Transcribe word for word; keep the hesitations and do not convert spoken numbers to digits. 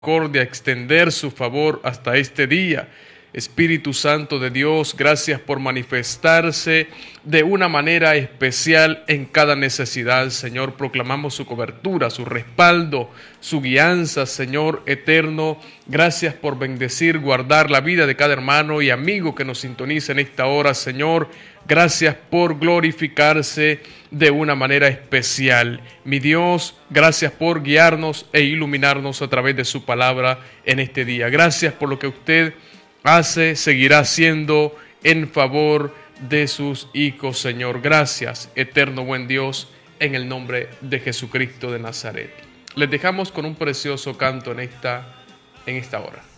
misericordia, extender su favor hasta este día. Espíritu Santo de Dios, gracias por manifestarse de una manera especial en cada necesidad, Señor. Proclamamos su cobertura, su respaldo, su guianza, Señor eterno. Gracias por bendecir, guardar la vida de cada hermano y amigo que nos sintoniza en esta hora, Señor. Gracias por glorificarse de una manera especial. Mi Dios, gracias por guiarnos e iluminarnos a través de su palabra en este día. Gracias por lo que usted hace, seguirá haciendo en favor de sus hijos, Señor. Gracias, eterno buen Dios, en el nombre de Jesucristo de Nazaret. Les dejamos con un precioso canto en esta, en esta hora.